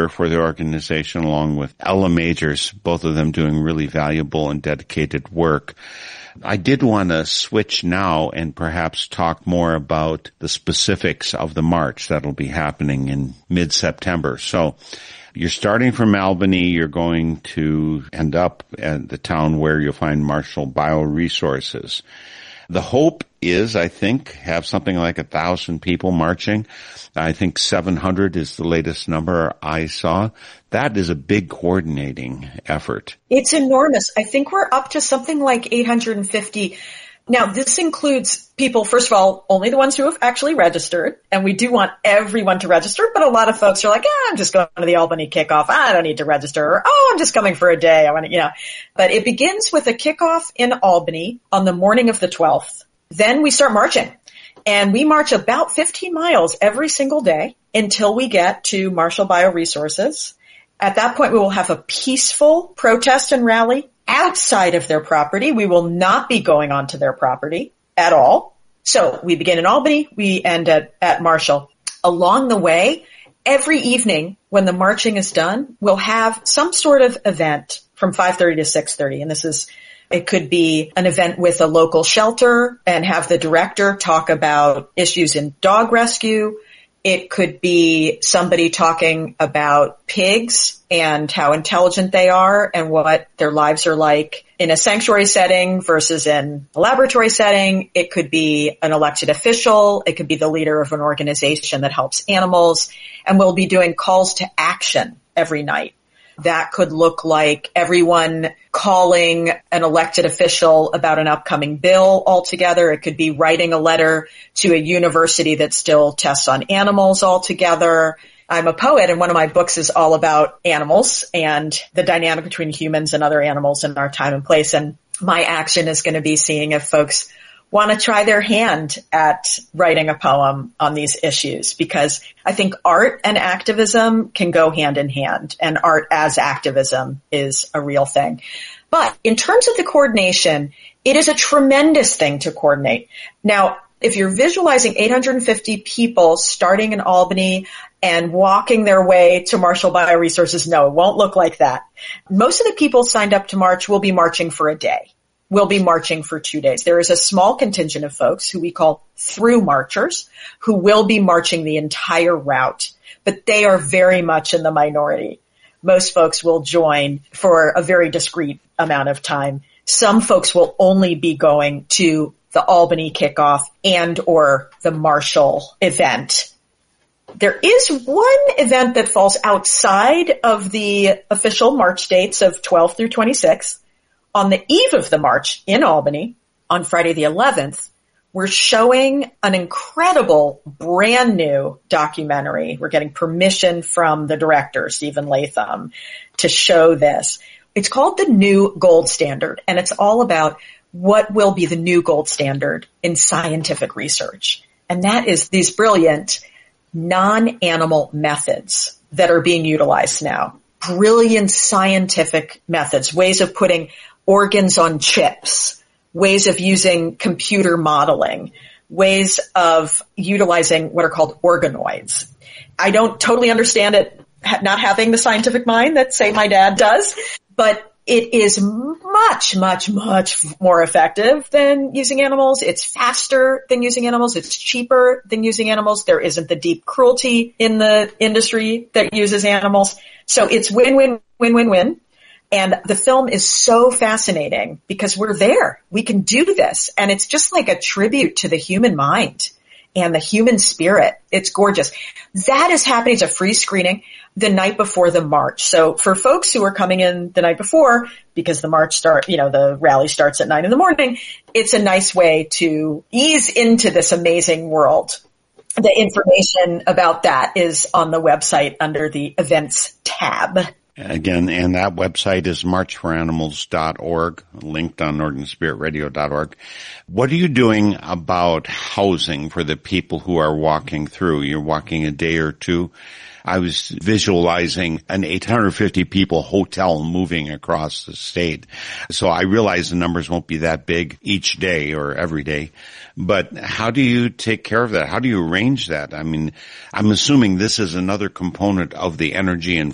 director for the organization, along with Ella Majors, both of them doing really valuable and dedicated work. I did want to switch now and perhaps talk more about the specifics of the march that'll be happening in mid-September. So you're starting from Albany. You're going to end up at the town where you'll find Marshall Bioresources. The hope is, I think, have something like 1,000 people marching. I think 700 is the latest number I saw. That is a big coordinating effort. It's enormous. I think we're up to something like 850. Now, this includes people, first of all, only the ones who have actually registered, and we do want everyone to register, but a lot of folks are like, I'm just going to the Albany kickoff. I don't need to register. Or, I'm just coming for a day. But it begins with a kickoff in Albany on the morning of the 12th. Then we start marching, and we march about 15 miles every single day until we get to Marshall Bioresources. At that point, we will have a peaceful protest and rally outside of their property. We will not be going onto their property at all. So we begin in Albany, we end at Marshall. Along the way, every evening when the marching is done, we'll have some sort of event from 5:30 to 6:30. And it could be an event with a local shelter and have the director talk about issues in dog rescue. It could be somebody talking about pigs and how intelligent they are and what their lives are like in a sanctuary setting versus in a laboratory setting. It could be an elected official. It could be the leader of an organization that helps animals. And we'll be doing calls to action every night. That could look like everyone calling an elected official about an upcoming bill altogether. It could be writing a letter to a university that still tests on animals altogether. I'm a poet, and one of my books is all about animals and the dynamic between humans and other animals in our time and place. And my action is going to be seeing if folks want to try their hand at writing a poem on these issues, because I think art and activism can go hand in hand, and art as activism is a real thing. But in terms of the coordination, it is a tremendous thing to coordinate. Now, if you're visualizing 850 people starting in Albany and walking their way to Marshall Bioresources, no, it won't look like that. Most of the people signed up to march will be marching for a day. We'll be marching for 2 days. There is a small contingent of folks who we call through marchers who will be marching the entire route, but they are very much in the minority. Most folks will join for a very discrete amount of time. Some folks will only be going to the Albany kickoff and or the Marshall event. There is one event that falls outside of the official march dates of 12 through 26. On the eve of the march in Albany, on Friday the 11th, we're showing an incredible brand new documentary. We're getting permission from the director, Stephen Latham, to show this. It's called The New Gold Standard, and it's all about what will be the new gold standard in scientific research. And that is these brilliant non-animal methods that are being utilized now. Brilliant scientific methods, ways of putting organs on chips, ways of using computer modeling, ways of utilizing what are called organoids. I don't totally understand it, not having the scientific mind that, say, my dad does, but it is much, much, much more effective than using animals. It's faster than using animals. It's cheaper than using animals. There isn't the deep cruelty in the industry that uses animals. So it's win-win, win-win-win. And the film is so fascinating because we're there. We can do this. And it's just like a tribute to the human mind and the human spirit. It's gorgeous. That is happening. It's a free screening the night before the march. So for folks who are coming in the night before, because the the rally starts at 9 a.m, it's a nice way to ease into this amazing world. The information about that is on the website under the events tab. Again, and that website is marchforanimals.org, linked on NorthernSpiritRadio.org. What are you doing about housing for the people who are walking through? You're walking a day or two. I was visualizing an 850 people hotel moving across the state. So I realize the numbers won't be that big each day or every day. But how do you take care of that? How do you arrange that? I mean, I'm assuming this is another component of the energy and